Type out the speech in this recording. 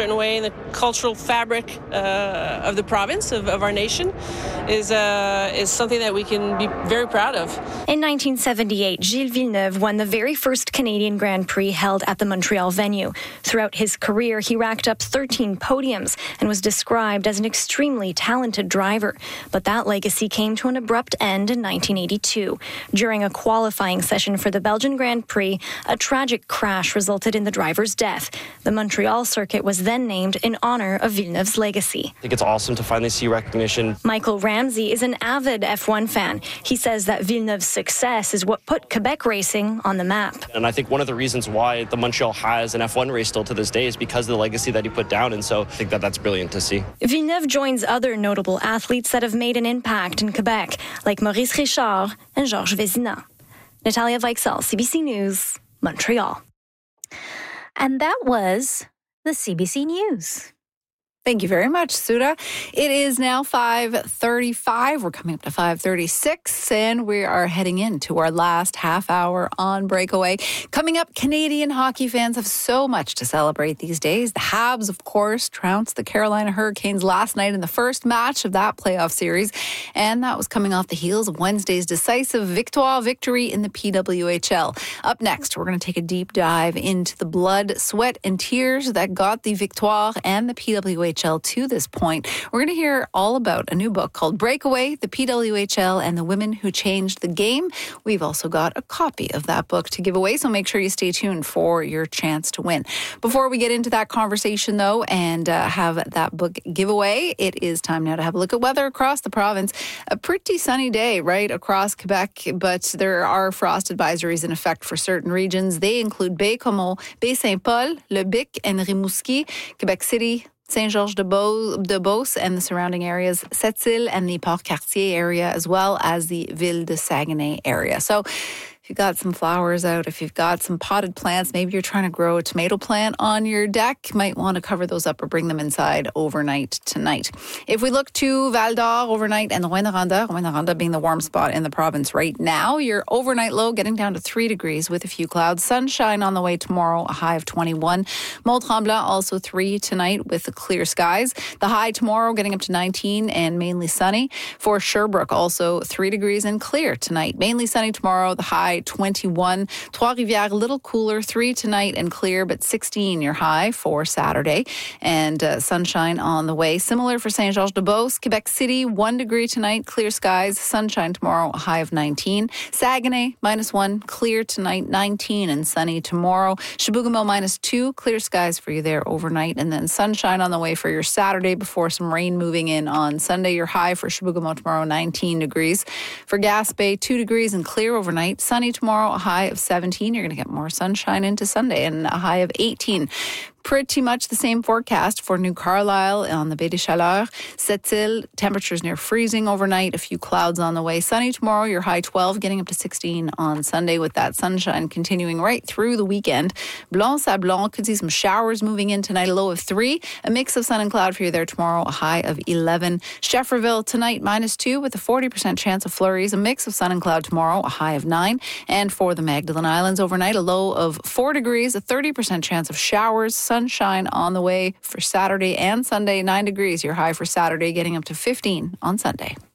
certain way in the cultural fabric of the province, of our nation, is something that we can be very proud of. In 1978, Gilles Villeneuve won the very first Canadian Grand Prix held at the Montreal venue. Throughout his career, he racked up 13 podiums and was described as an extremely talented driver. But that legacy came to an abrupt end in 1982. During a qualifying session for the Belgian Grand Prix, a tragic crash resulted in the driver's death. The Montreal circuit was then named in honor of Villeneuve's legacy. I think it's awesome to finally see recognition. Michael Ramsey is an avid F1 fan. He says that Villeneuve's success is what put Quebec racing on the map. And I think one of the reasons why the Montreal has an F1 race still to this day is because of the legacy that he put down. And so I think that that's brilliant to see. Villeneuve joins other notable athletes that have made an impact in Quebec, like Maurice Richard and Georges Vézina. Natalia Weichsel, CBC News, Montreal. And that was the CBC News. Thank you very much, Suda. It is now 5:35. We're coming up to 5:36, and we are heading into our last half hour on Breakaway. Coming up, Canadian hockey fans have so much to celebrate these days. The Habs, of course, trounced the Carolina Hurricanes last night in the first match of that playoff series, and that was coming off the heels of Wednesday's decisive victory in the PWHL. Up next, we're going to take a deep dive into the blood, sweat, and tears that got the Victoire and the PWHL to this point. We're going to hear all about a new book called Breakaway, the PWHL and the Women Who Changed the Game. We've also got a copy of that book to give away, so make sure you stay tuned for your chance to win. Before we get into that conversation, though, and have that book giveaway, it is time now to have a look at weather across the province. A pretty sunny day right across Quebec, but there are frost advisories in effect for certain regions. They include Baie-Comeau, Baie-Saint-Paul, Le Bic, and Rimouski, Quebec City, Saint-Georges-de-Beauce and the surrounding areas, Sept-Îles and the Port-Cartier area, as well as the Ville de Saguenay area. So if you've got some flowers out, if you've got some potted plants, maybe you're trying to grow a tomato plant on your deck, you might want to cover those up or bring them inside overnight tonight. If we look to Val d'Or overnight and Rouyn-Noranda being the warm spot in the province right now, your overnight low getting down to 3 degrees with a few clouds. Sunshine on the way tomorrow, a high of 21. Mont-Tremblant also 3 tonight with the clear skies. The high tomorrow getting up to 19 and mainly sunny. For Sherbrooke, also 3 degrees and clear tonight. Mainly sunny tomorrow, the high 21. Trois-Rivières, a little cooler, 3 tonight and clear, but 16 your high for Saturday. And sunshine on the way. Similar for Saint-Georges-de-Beauce. Quebec City, 1 degree tonight, clear skies. Sunshine tomorrow, a high of 19. Saguenay, -1, clear tonight, 19 and sunny tomorrow. Chibougamau, -2, clear skies for you there overnight. And then sunshine on the way for your Saturday before some rain moving in on Sunday. Your high for Chibougamau tomorrow, 19 degrees. For Gaspé, 2 degrees and clear overnight. Sunny tomorrow, a high of 17. You're going to get more sunshine into Sunday and a high of 18. Pretty much the same forecast for New Carlisle on the Baie des Chaleurs. Sept-Îles, temperatures near freezing overnight. A few clouds on the way. Sunny tomorrow, your high 12, getting up to 16 on Sunday with that sunshine continuing right through the weekend. Blanc-Sablon, could see some showers moving in tonight, a low of 3. A mix of sun and cloud for you there tomorrow, a high of 11. Schefferville tonight, -2 with a 40% chance of flurries. A mix of sun and cloud tomorrow, a high of 9. And for the Magdalen Islands overnight, a low of 4 degrees, a 30% chance of showers. Sunshine on the way for Saturday and Sunday, 9 degrees. Your high for Saturday getting up to 15 on Sunday.